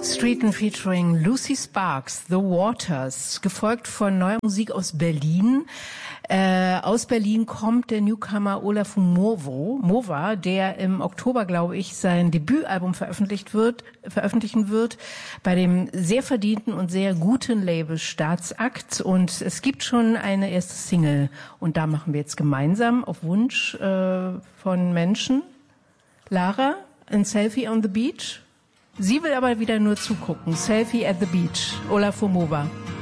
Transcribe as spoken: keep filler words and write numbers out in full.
Streeten featuring Lucy Sparks, The Waters, gefolgt von neuer Musik aus Berlin. Äh, aus Berlin kommt der Newcomer Olafumowo, Mova, der im Oktober, glaube ich, sein Debütalbum veröffentlicht wird, veröffentlichen wird, bei dem sehr verdienten und sehr guten Label Staatsakt. Und es gibt schon eine erste Single. Und da machen wir jetzt gemeinsam auf Wunsch äh, von Menschen. Lara, ein Selfie on the Beach. Sie will aber wieder nur zugucken. Selfie at the Beach. Olafumowo.